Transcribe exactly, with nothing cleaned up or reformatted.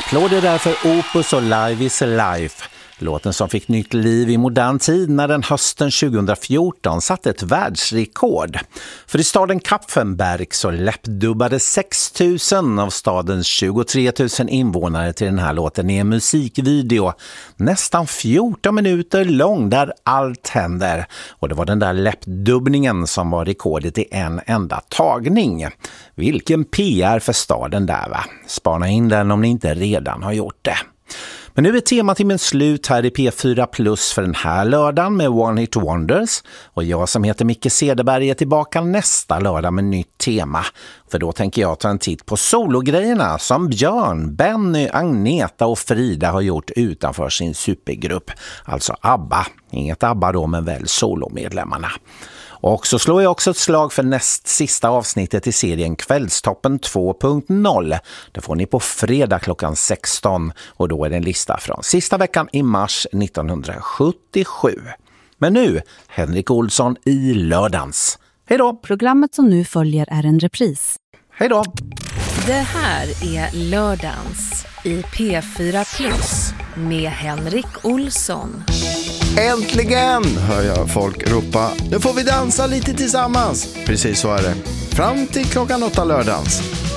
Applåder därför Opus och Live is Life. Låten som fick nytt liv i modern tid när den hösten tjugohundrafjorton satte ett världsrekord. För i staden Kapfenberg så läppdubbade sex tusen av stadens tjugotre tusen invånare till den här låten i en musikvideo. Nästan fjorton minuter lång där allt händer. Och det var den där läppdubbningen som var rekordet i en enda tagning. Vilken P R för staden där, va? Spana in den om ni inte redan har gjort det. Men nu är tematimmen slut här i P fyra Plus för den här lördagen med One Hit Wonders. Och jag som heter Micke Cederberg är tillbaka nästa lördag med nytt tema. För då tänker jag ta en titt på sologrejerna som Björn, Benny, Agneta och Frida har gjort utanför sin supergrupp. Alltså ABBA. Inget ABBA då, men väl solomedlemmarna. Och så slår jag också ett slag för näst sista avsnittet i serien Kvällstoppen två punkt noll. Det får ni på fredag klockan sexton och då är det en lista från sista veckan i mars nittonhundrasjuttiosju. Men nu, Henrik Olsson i lördagens. Hej då! Programmet som nu följer är en repris. Hej då! Det här är lördagens i P fyra Plus med Henrik Olsson. Äntligen, hör jag folk ropa. Nu får vi dansa lite tillsammans. Precis så är det. Fram till klockan åtta lördagens.